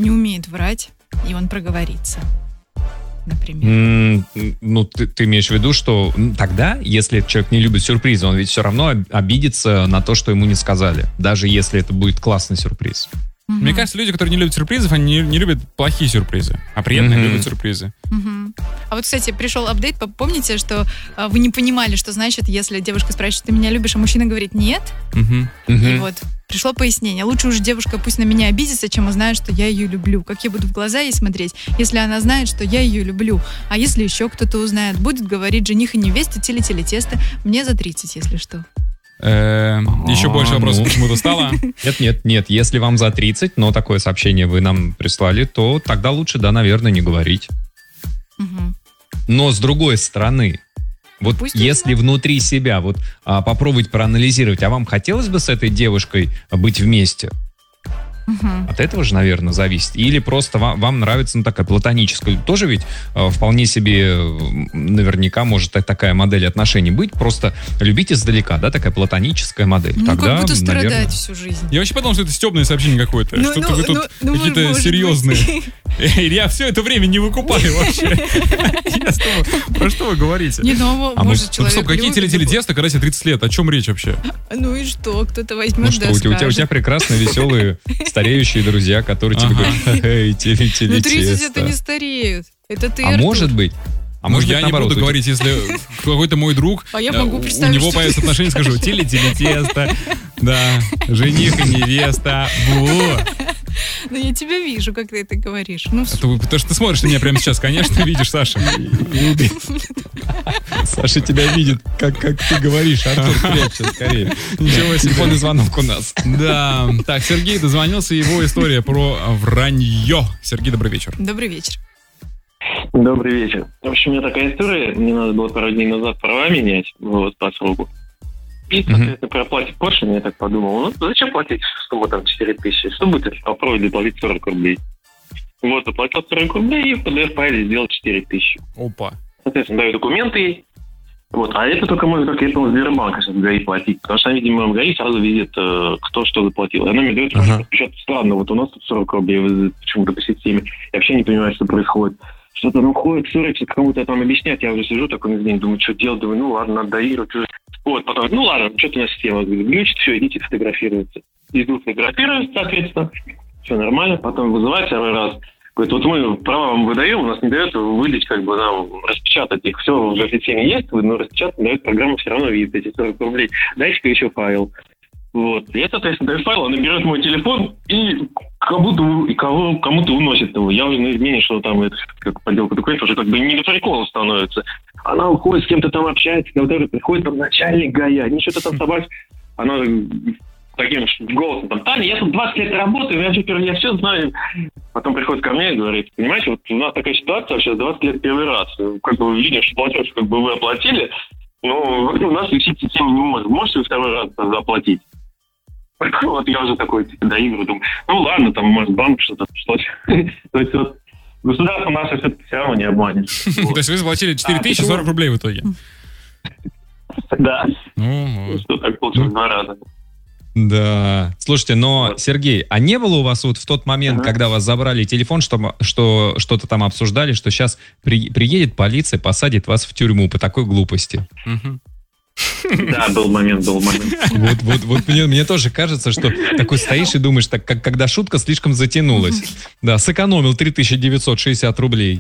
не умеет врать, и он проговорится, например. Ты имеешь в виду, что тогда, если человек не любит сюрпризы, он ведь все равно обидится на то, что ему не сказали, даже если это будет классный сюрприз. Мне кажется, люди, которые не любят сюрпризов, они не любят плохие сюрпризы, а приятные любят сюрпризы. А вот, кстати, пришел апдейт, помните, что вы не понимали, что значит, если девушка спрашивает, ты меня любишь, а мужчина говорит нет? И вот пришло пояснение. Лучше уж девушка пусть на меня обидится, чем узнает, что я ее люблю. Как я буду в глаза ей смотреть, если она знает, что я ее люблю? А если еще кто-то узнает, будет говорить жених и невеста, тили-тили тесто, мне за 30, если что. Еще больше вопросов почему-то стало. Нет, если вам за 30, но такое сообщение вы нам прислали, то тогда лучше, да, наверное, не говорить. Но с другой стороны, вот пусть если внутри себя попробовать проанализировать, а вам хотелось бы с этой девушкой быть вместе? От этого же, наверное, зависит. Или просто вам нравится такая платоническая. Тоже ведь вполне себе наверняка может такая модель отношений быть. Просто любить издалека, да, такая платоническая модель. Тогда, как будто страдать наверное... всю жизнь. Я вообще подумал, что это стёбное сообщение какое-то. Что-то вы тут какие-то серьезные. Я все это время не выкупаю вообще. Про что вы говорите? Может, человек... Стоп, какие тели-тесто, когда тебе 30 лет? О чем речь вообще? Ну и что? Кто-то возьмет, да, у тебя прекрасные, веселые, стареющие друзья, которые тебе говорят, эй, тели-тесто. Ну 30 это не стареют. Это ты, Артур. Может быть. А может я быть, наоборот, не буду говорить, если какой-то мой друг, я могу у представить, него появится отношение, скажу, тели-тесто, да, жених и невеста, Ну я тебя вижу, как ты это говоришь. Потому что ты смотришь на меня прямо сейчас, конечно, видишь, Саша. Саша тебя видит, как ты говоришь. Артур, прячься скорее. Ничего себе. Телефонный звонок у нас. Да. Так, Сергей дозвонился, его история про вранье. Сергей, добрый вечер. Добрый вечер. Добрый вечер. В общем, у меня такая история. Мне надо было пару дней назад права менять, по сроку. И, соответственно, при оплате Porsche я так подумал, зачем платить сумму там 4000? Что будет, если попробовать доплатить 40 рублей? Заплатил 40 рублей и в PDF-файле сделал 4000. Опа. Соответственно, даю документы ей. А это только может, как я понял, Сбербанк сейчас ГАИ платить. Потому что, видимо, в ГАИ сразу видит, кто что заплатил. И она мне дает что-то странно. У нас тут 40 рублей почему-то по системе. Я вообще не понимаю, что происходит. Что-то ходит, ссорится, кому-то там объяснять. Я уже сижу такой на день, думаю, что делать? Думаю, ладно, надо доигрывать. Потом, ладно, что-то у нас система глючит, все, идите фотографироваться. Иду фотографироваться, соответственно. Все нормально. Потом вызывать второй раз. Говорит, мы права вам выдаем, у нас не дает выдать, нам распечатать их. Все в системе есть, но распечатать не дает, программа все равно видит эти 40 рублей. Дайте-ка еще файл. Я, соответственно, даю файл, она берет мой телефон и кому-то уносит его. Я уже на измене, что там это как подделка документов, уже не до прикола становится. Она уходит, с кем-то там общается, который приходит там начальник ГАИ, они что-то там собак. Она таким голосом там, Таня, я тут 20 лет работаю, я все знаю. Потом приходит ко мне и говорит, понимаете, у нас такая ситуация вообще 20 лет первый раз. Вы видите, что платеж вы оплатили, но у нас висит система не может. Можете вы второй раз заплатить? Я уже такой доигрываю, думаю, ладно, там, может, банк что-то пришлось. То есть государство наше все равно не обманет. То есть вы заплатили 4040 рублей в итоге? Да. Что так получилось 2 раза. Да. Слушайте, но, Сергей, а не было у вас в тот момент, когда вас забрали телефон, что что-то там обсуждали, что сейчас приедет полиция, посадит вас в тюрьму по такой глупости? Да, был момент. Вот мне тоже кажется, что такой стоишь и думаешь, так, когда шутка слишком затянулась. Да, сэкономил 3960 рублей.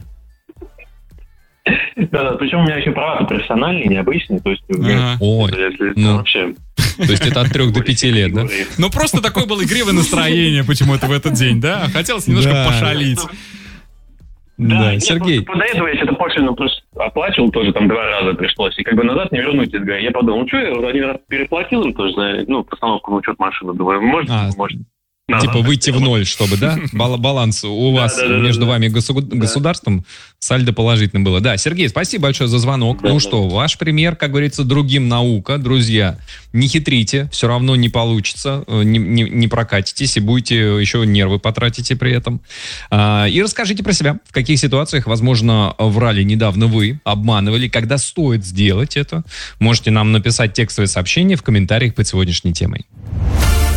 Да, причем у меня еще права профессиональные, необычные. То есть, вообще... То есть это от 3 до 5 лет, да? Ну просто такое было игривое настроение почему-то в этот день, да? Хотелось немножко пошалить. Да, Сергей. До этого я что-то пошлину просто оплачивал, тоже там 2 раза пришлось. И назад не вернуть из ГАИ. Я подумал, я 1 раз переплатил им тоже за постановку на учет машины. Думаю, может. Типа выйти в ноль, чтобы, да? Баланс у вас между вами и государством сальдо положительным было. Да, Сергей, спасибо большое за звонок. Ну что, ваш пример, как говорится, другим наука. Друзья, не хитрите, все равно не получится, не прокатитесь и будете еще нервы потратите при этом. И расскажите про себя, в каких ситуациях, возможно, врали недавно вы, обманывали, когда стоит сделать это. Можете нам написать текстовое сообщение в комментариях под сегодняшней темой.